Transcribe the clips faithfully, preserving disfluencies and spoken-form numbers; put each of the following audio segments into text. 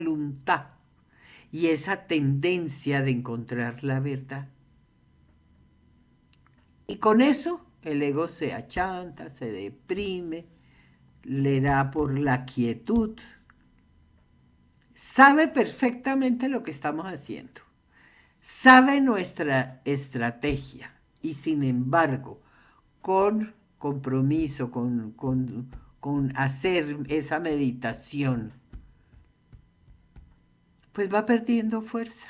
voluntad y esa tendencia de encontrar la verdad. Y con eso el ego se achanta, se deprime, le da por la quietud. Sabe perfectamente lo que estamos haciendo. Sabe nuestra estrategia. Y sin embargo, con compromiso, con, con, con hacer esa meditación, pues va perdiendo fuerza.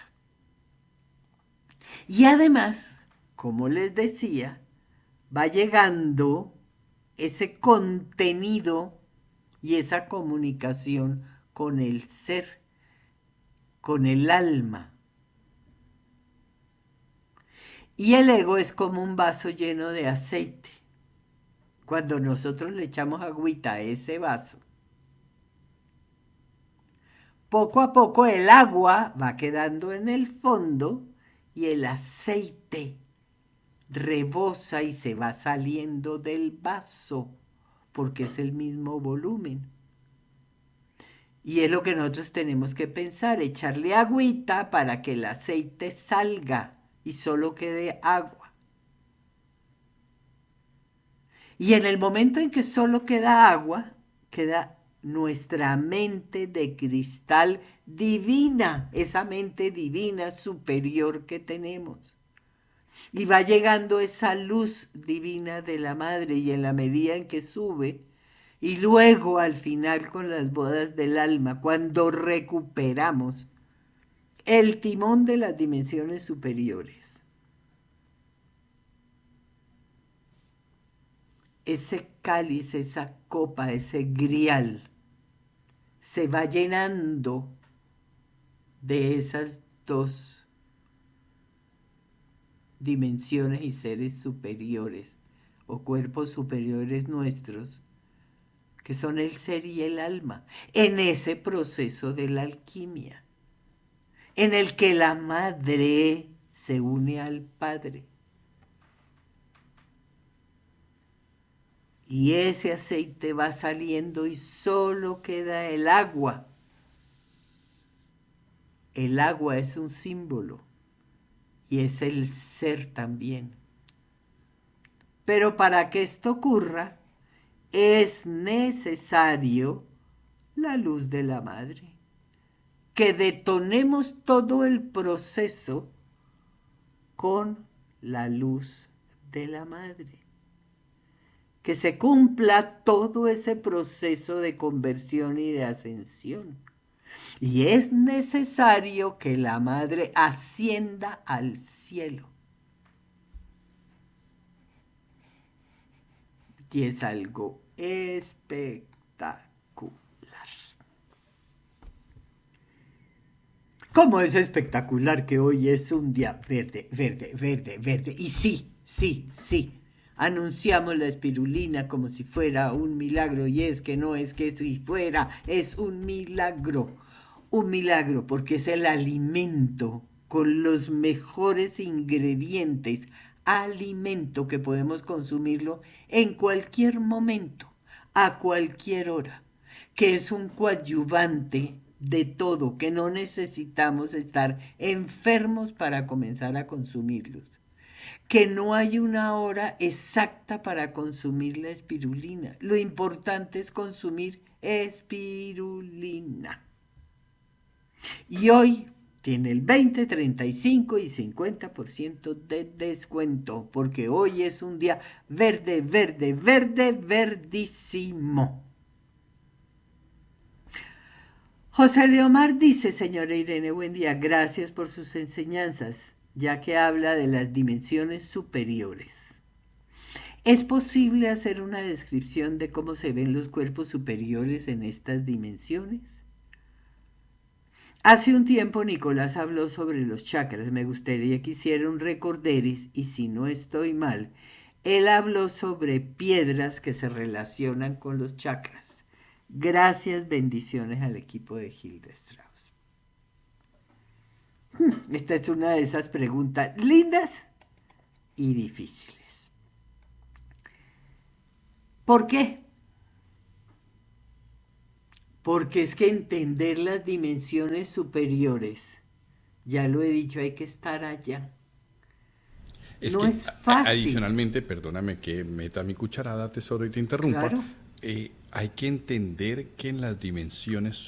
Y además, como les decía, va llegando ese contenido y esa comunicación con el ser, con el alma. Y el ego es como un vaso lleno de aceite. Cuando nosotros le echamos agüita a ese vaso, poco a poco el agua va quedando en el fondo y el aceite rebosa y se va saliendo del vaso porque es el mismo volumen. Y es lo que nosotros tenemos que pensar, echarle agüita para que el aceite salga y solo quede agua. Y en el momento en que solo queda agua, queda nuestra mente de cristal divina, esa mente divina superior que tenemos. Y va llegando esa luz divina de la madre y en la medida en que sube, y luego al final con las bodas del alma, cuando recuperamos el timón de las dimensiones superiores, ese cáliz, esa copa, ese grial, se va llenando de esas dos dimensiones y seres superiores o cuerpos superiores nuestros, que son el ser y el alma, en ese proceso de la alquimia, en el que la madre se une al padre. Y ese aceite va saliendo y solo queda el agua. El agua es un símbolo y es el ser también. Pero para que esto ocurra, es necesario la luz de la madre. Que detonemos todo el proceso con la luz de la madre. Que se cumpla todo ese proceso de conversión y de ascensión. Y es necesario que la madre ascienda al cielo. Y es algo espectacular. ¿Cómo es espectacular que hoy es un día verde, verde, verde, verde? Y sí, sí, sí. Anunciamos la espirulina como si fuera un milagro y es que no es que si fuera, es un milagro. Un milagro porque es el alimento con los mejores ingredientes, alimento que podemos consumirlo en cualquier momento, a cualquier hora, que es un coadyuvante de todo, que no necesitamos estar enfermos para comenzar a consumirlos, que no hay una hora exacta para consumir la espirulina. Lo importante es consumir espirulina. Y hoy tiene el veinte, treinta y cinco y cincuenta por ciento de descuento, porque hoy es un día verde, verde, verde, verdísimo. José Leomar dice, señora Irene, buen día, gracias por sus enseñanzas, ya que habla de las dimensiones superiores. ¿Es posible hacer una descripción de cómo se ven los cuerpos superiores en estas dimensiones? Hace un tiempo Nicolás habló sobre los chakras. Me gustaría que hiciera un recorderis y si no estoy mal, él habló sobre piedras que se relacionan con los chakras. Gracias, bendiciones al equipo de Hilda Strauss. Esta es una de esas preguntas lindas y difíciles. ¿Por qué? Porque es que entender las dimensiones superiores, ya lo he dicho, hay que estar allá. Es No que es a- fácil, adicionalmente, perdóname que meta mi cucharada, tesoro, y te interrumpa, claro. eh, hay que entender que en las dimensiones